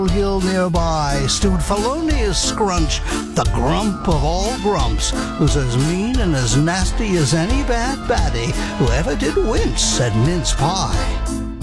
hill nearby stood Felonious Scrunch, the grump of all grumps, who's as mean and as nasty as any bad baddie who ever did wince at mince pie.